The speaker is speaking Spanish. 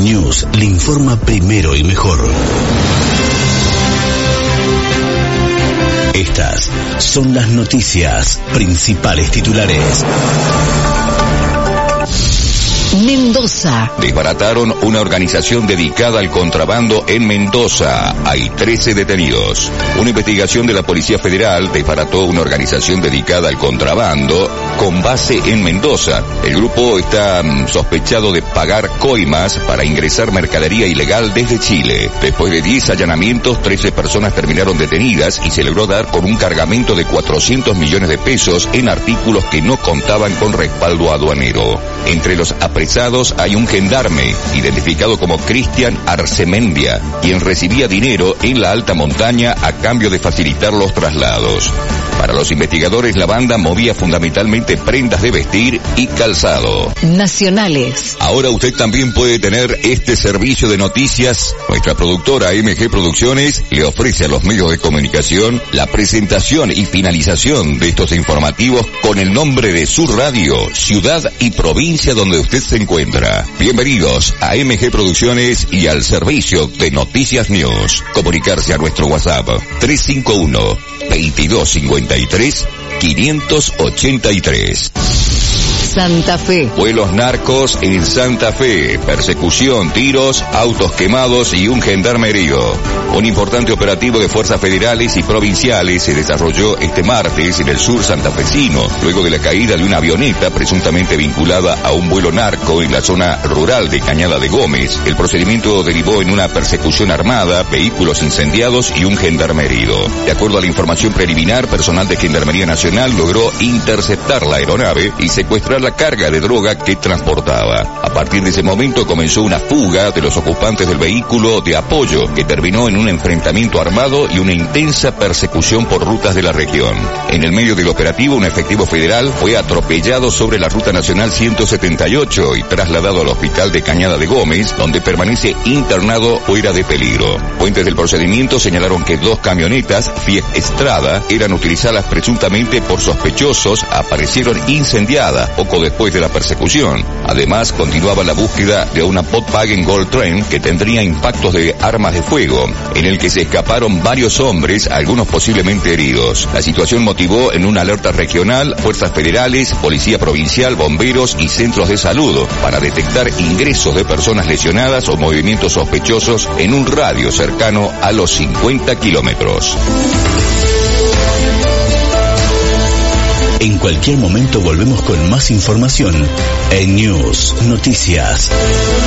News le informa primero y mejor. Estas son las noticias, principales titulares. Mendoza. Desbarataron una organización dedicada al contrabando en Mendoza. Hay 13 detenidos. Una investigación de la Policía Federal desbarató una organización dedicada al contrabando con base en Mendoza. El grupo está sospechado de pagar coimas para ingresar mercadería ilegal desde Chile. Después de 10 allanamientos, 13 personas terminaron detenidas y se logró dar con un cargamento de 400 millones de pesos en artículos que no contaban con respaldo aduanero. Entre los apresados hay un gendarme, identificado como Cristian Arcemendia, quien recibía dinero en la alta montaña a cambio de facilitar los traslados. Para los investigadores, la banda movía fundamentalmente prendas de vestir y calzado. Nacionales. Ahora usted también puede tener este servicio de noticias. Nuestra productora MG Producciones le ofrece a los medios de comunicación la presentación y finalización de estos informativos con el nombre de su radio, ciudad y provincia donde usted se encuentra. Bienvenidos a MG Producciones y al servicio de Noticias News. Comunicarse a nuestro WhatsApp 351-2253-583. Santa Fe. Vuelos narcos en Santa Fe, persecución, tiros, autos quemados y un gendarme herido. Un importante operativo de fuerzas federales y provinciales se desarrolló este martes en el sur santafesino, luego de la caída de una avioneta presuntamente vinculada a un vuelo narco en la zona rural de Cañada de Gómez. El procedimiento derivó en una persecución armada, vehículos incendiados y un gendarme herido. De acuerdo a la información preliminar, personal de Gendarmería Nacional logró interceptar la aeronave y secuestrar la carga de droga que transportaba. A partir de ese momento comenzó una fuga de los ocupantes del vehículo de apoyo que terminó en un enfrentamiento armado y una intensa persecución por rutas de la región. En el medio del operativo, un efectivo federal fue atropellado sobre la ruta nacional 178 y trasladado al hospital de Cañada de Gómez, donde permanece internado fuera de peligro. Fuentes del procedimiento señalaron que 2 camionetas Fiat Estrada eran utilizadas presuntamente por sospechosos, aparecieron incendiadas poco después de la persecución. Además, continuaba la búsqueda de una Volkswagen Gold Train que tendría impactos de armas de fuego, en el que se escaparon varios hombres, algunos posiblemente heridos. La situación motivó en una alerta regional fuerzas federales, policía provincial, bomberos y centros de salud para detectar ingresos de personas lesionadas o movimientos sospechosos en un radio cercano a los 50 kilómetros. En cualquier momento volvemos con más información en News Noticias.